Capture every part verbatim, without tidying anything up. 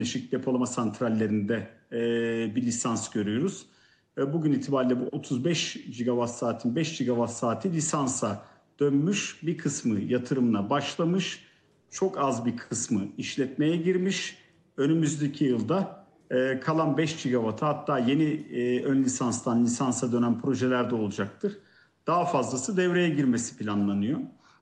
Birleşik depolama santrallerinde e, bir lisans görüyoruz. E, bugün itibariyle bu otuz beş gigawatt saatin beş gigawatt saati lisansa dönmüş. Bir kısmı yatırımına başlamış. Çok az bir kısmı işletmeye girmiş. Önümüzdeki yılda e, kalan beş gigawatt'a, hatta yeni e, ön lisanstan lisansa dönen projeler de olacaktır. Daha fazlası devreye girmesi planlanıyor.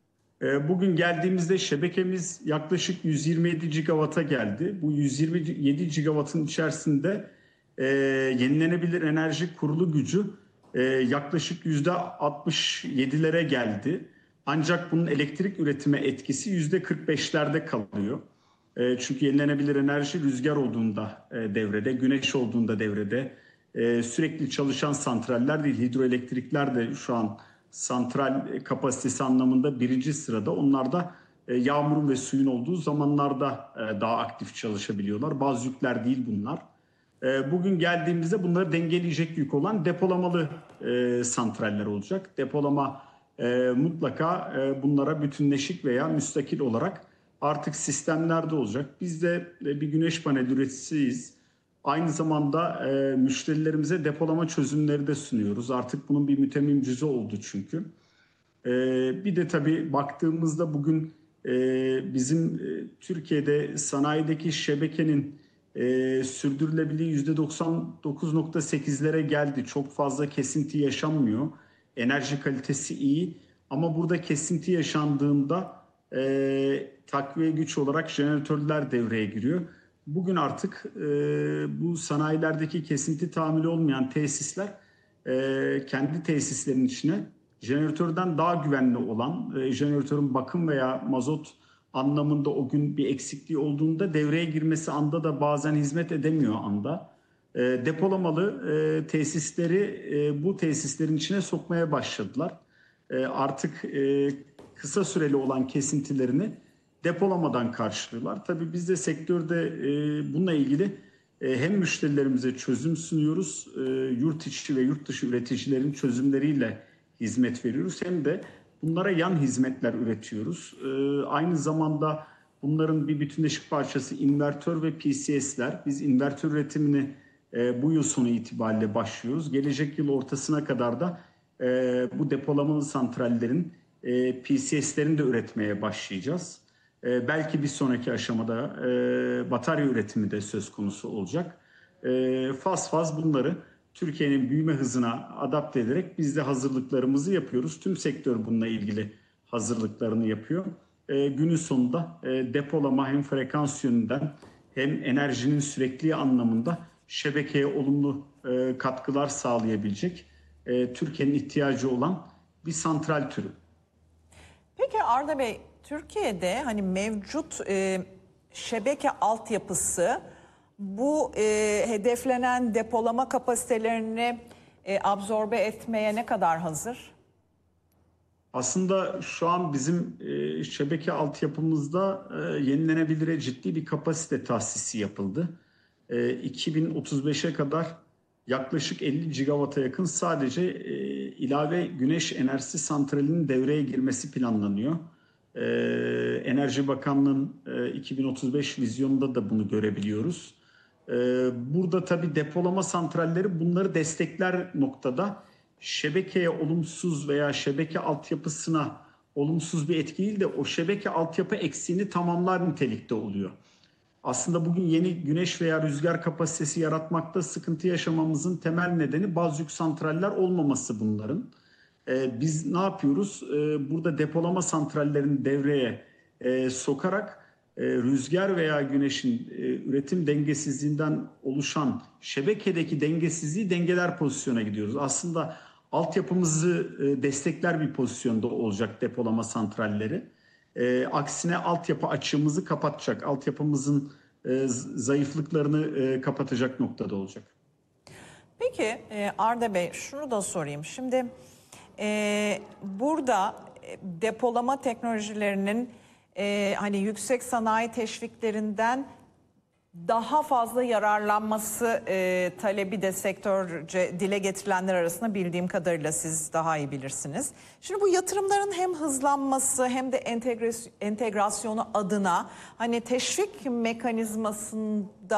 Bugün geldiğimizde şebekemiz yaklaşık yüz yirmi yedi gigawatt'a geldi. Bu yüz yirmi yedi gigawatt'ın içerisinde e, yenilenebilir enerji kurulu gücü e, yaklaşık yüzde altmış yedilere geldi. Ancak bunun elektrik üretime etkisi yüzde kırk beşlerde kalıyor. E, çünkü yenilenebilir enerji rüzgar olduğunda e, devrede, güneş olduğunda devrede. E, sürekli çalışan santraller değil, hidroelektrikler de şu an santral kapasitesi anlamında birinci sırada. Onlar da e, yağmurun ve suyun olduğu zamanlarda e, daha aktif çalışabiliyorlar. Bazı yükler değil bunlar. E, bugün geldiğimizde bunları dengeleyecek yük olan depolamalı e, santraller olacak. Depolama e, mutlaka e, bunlara bütünleşik veya müstakil olarak artık sistemlerde olacak. Biz de e, bir güneş paneli üreticisiyiz. Aynı zamanda e, müşterilerimize depolama çözümleri de sunuyoruz. Artık bunun bir mütemmimcizi oldu çünkü. E, bir de tabii baktığımızda bugün e, bizim e, Türkiye'de sanayideki şebekenin e, sürdürülebilirliği yüzde doksan dokuz nokta sekizlere geldi. Çok fazla kesinti yaşanmıyor. Enerji kalitesi iyi. Ama burada kesinti yaşandığında e, takviye güç olarak jeneratörler devreye giriyor. Bugün artık e, bu sanayilerdeki kesinti tahammülü olmayan tesisler e, kendi tesislerinin içine jeneratörden daha güvenli olan, e, jeneratörün bakım veya mazot anlamında o gün bir eksikliği olduğunda devreye girmesi anda da bazen hizmet edemiyor anda. E, depolamalı e, tesisleri e, bu tesislerin içine sokmaya başladılar. E, artık e, kısa süreli olan kesintilerini depolamadan karşılıyorlar. Tabii biz de sektörde e, bununla ilgili e, hem müşterilerimize çözüm sunuyoruz, e, yurt içi ve yurt dışı üreticilerin çözümleriyle hizmet veriyoruz. Hem de bunlara yan hizmetler üretiyoruz. E, aynı zamanda bunların bir bütünleşik parçası invertör ve P C S'ler. Biz invertör üretimini e, bu yıl sonu itibariyle başlıyoruz. Gelecek yıl ortasına kadar da e, bu depolamalı santrallerin e, P C S'lerini de üretmeye başlayacağız. E, belki bir sonraki aşamada e, batarya üretimi de söz konusu olacak. E, faz faz bunları Türkiye'nin büyüme hızına adapte ederek biz de hazırlıklarımızı yapıyoruz. Tüm sektör bununla ilgili hazırlıklarını yapıyor. E, günün sonunda e, depolama hem frekans yönünden hem enerjinin sürekliliği anlamında şebekeye olumlu e, katkılar sağlayabilecek e, Türkiye'nin ihtiyacı olan bir santral türü. Peki Arda Bey, Türkiye'de hani mevcut e, şebeke altyapısı bu e, hedeflenen depolama kapasitelerini e, absorbe etmeye ne kadar hazır? Aslında şu an bizim e, şebeke altyapımızda e, yenilenebilire ciddi bir kapasite tahsisi yapıldı. E, iki bin otuz beşe kadar yaklaşık elli gigawatt'a yakın sadece e, ilave güneş enerjisi santralinin devreye girmesi planlanıyor. E, Enerji Bakanlığı'nın e, iki bin otuz beş vizyonunda da bunu görebiliyoruz. E, burada tabii depolama santralleri bunları destekler noktada şebekeye olumsuz veya şebeke altyapısına olumsuz bir etki değil de o şebeke altyapı eksiğini tamamlar nitelikte oluyor. Aslında bugün yeni güneş veya rüzgar kapasitesi yaratmakta sıkıntı yaşamamızın temel nedeni baz yük santraller olmaması bunların. Ee, biz ne yapıyoruz? Ee, burada depolama santrallerini devreye e, sokarak e, rüzgar veya güneşin e, üretim dengesizliğinden oluşan şebekedeki dengesizliği dengeler pozisyona gidiyoruz. Aslında altyapımızı e, destekler bir pozisyonda olacak depolama santralleri. E, aksine altyapı açığımızı kapatacak, altyapımızın e, zayıflıklarını e, kapatacak noktada olacak. Peki e, Arda Bey, şunu da sorayım. Şimdi e, burada e, depolama teknolojilerinin e, hani yüksek sanayi teşviklerinden daha fazla yararlanması e, talebi de sektörce dile getirilenler arasında, bildiğim kadarıyla siz daha iyi bilirsiniz. Şimdi bu yatırımların hem hızlanması hem de entegras- entegrasyonu adına hani teşvik mekanizmasında